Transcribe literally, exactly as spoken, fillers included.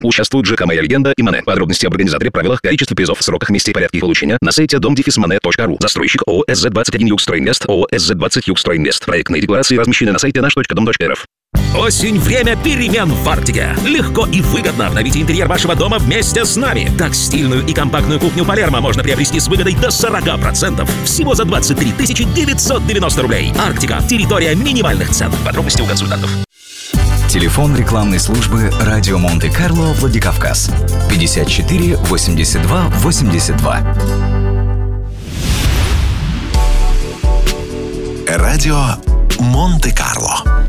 Участвуют ЖК «Моя легенда» и МАНЭ. Подробности об организаторе, правилах, количестве призов, сроках, месте и порядке их получения на сайте дом мане точка ру. Застройщик ООО эс зет двадцать один Югстройинвест, ООО эс зет двадцать Югстройинвест. Проектные декларации размещены на сайте наш точка дом точка эр эф. Осень – время перемен в Арктике. Легко и выгодно обновите интерьер вашего дома вместе с нами. Так, стильную и компактную кухню Палермо можно приобрести с выгодой до сорок процентов. Всего за двадцать три тысячи девятьсот девяносто рублей. Арктика – территория минимальных цен. Подробности у консультантов. Телефон рекламной службы «Радио Монте-Карло, Владикавказ» пятьдесят четыре восемьдесят два восемьдесят два. Радио Монте-Карло.